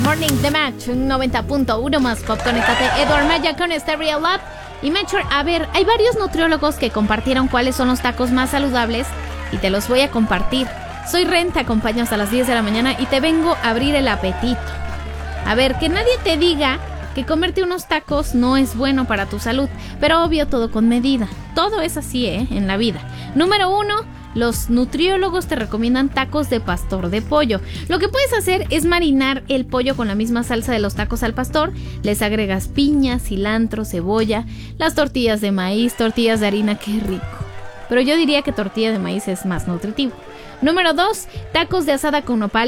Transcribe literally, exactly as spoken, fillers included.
Morning The Match, noventa punto uno más pop. Conéctate, Edward Maya con Stereo Lab. Y Metro, a ver, hay varios nutriólogos que compartieron cuáles son los tacos más saludables y te los voy a compartir. Soy Ren, te acompaño hasta las diez de la mañana y te vengo a abrir el apetito. A ver, que nadie te diga que comerte unos tacos no es bueno para tu salud, pero obvio, todo con medida. Todo es así, ¿eh? En la vida. Número uno, los nutriólogos te recomiendan tacos de pastor de pollo. Lo que puedes hacer es marinar el pollo con la misma salsa de los tacos al pastor. Les agregas piña, cilantro, cebolla, las tortillas de maíz, tortillas de harina, qué rico. Pero yo diría que tortilla de maíz es más nutritivo. Número dos, tacos de asada con nopal